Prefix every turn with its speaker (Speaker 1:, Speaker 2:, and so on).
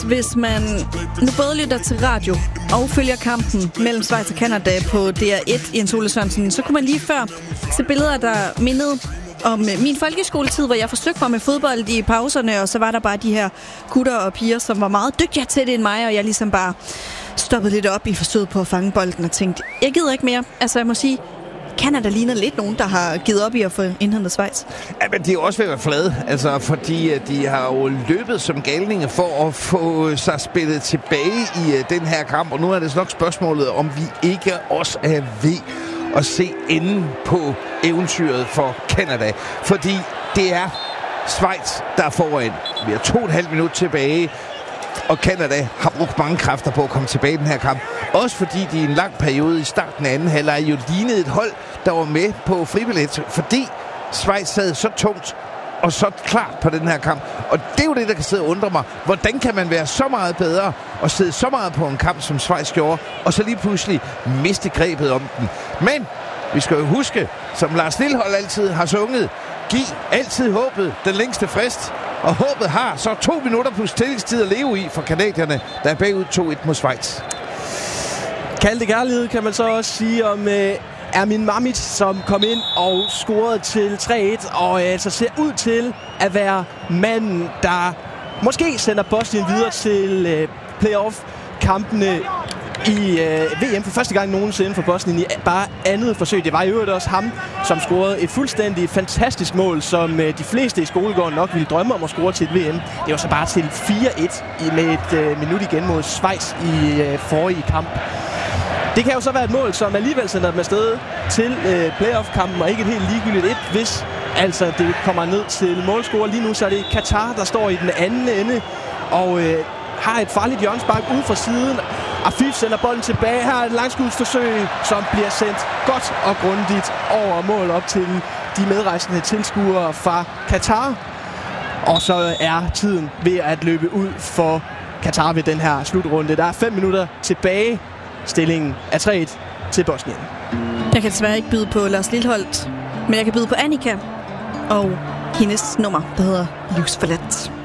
Speaker 1: Hvis man nu både lytter til radio og følger kampen mellem Schweiz og Canada på DR1 i en Ole Sørensen, så kunne man lige før se billeder, der mindede om min folkeskoletid, hvor jeg forsøgte mig med fodbold i pauserne, og så var der bare de her gutter og piger, som var meget dygtigere til det end mig, og jeg ligesom bare stoppede lidt op i forsøget på at fange bolden og tænkte, jeg gider ikke mere. Altså jeg må sige, Canada ligner lidt nogen, der har givet op i at få indhentet Schweiz.
Speaker 2: Ja, men de er også ved at være flade, altså, fordi de har jo løbet som galninge for at få sig spillet tilbage i den her kamp, og nu er det nok spørgsmålet, om vi ikke også er ved at se enden på eventyret for Canada, fordi det er Schweiz, der er foran. Vi har 2,5 minutter tilbage, og Canada har brugt mange kræfter på at komme tilbage i den her kamp. Også fordi de i en lang periode i starten af anden halvleg jo lignede et hold, der var med på fribillet, fordi Schweiz sad så tungt og så klart på den her kamp. Og det er jo det, der kan sidde og undre mig. Hvordan kan man være så meget bedre og sidde så meget på en kamp, som Schweiz gjorde, og så lige pludselig miste grebet om den? Men vi skal jo huske, som Lars Lilholt altid har sunget, giv altid håbet den længste frist. Og håbet har så 2 minutter plus tillægstid at leve i for canadierne, der er bagud 2-1 mod Schweiz.
Speaker 3: Kald det kærlighed, kan man så også sige om Ermin Mamit, som kom ind og scorede til 3-1, og altså ser ud til at være manden, der måske sender Bosnien videre til playoff-kampene i VM for første gang nogensinde for Bosnien i bare andet forsøg. Det var i øvrigt også ham, som scorede et fuldstændig fantastisk mål, som de fleste i skolegården nok ville drømme om at score til et VM. Det var så bare til 4-1 med et minut igen mod Schweiz i forrige kamp. Det kan jo så være et mål, som alligevel sender dem afsted til playoff-kampen, og ikke et helt ligegyldigt et, hvis altså det kommer ned til målscorer. Lige nu så er det Katar, der står i den anden ende, og har et farligt hjørnespark ude fra siden. Afif sender bolden tilbage. Her er et langskudsforsøg, som bliver sendt godt og grundigt over mål op til de medrejsende tilskuere fra Katar. Og så er tiden ved at løbe ud for Katar ved den her slutrunde. Der er 5 minutter tilbage. Stillingen er 3-1 til Bosnien.
Speaker 1: Jeg kan desværre ikke byde på Lars Lilholt, men jeg kan byde på Annika og hendes nummer, der hedder Livsforladt.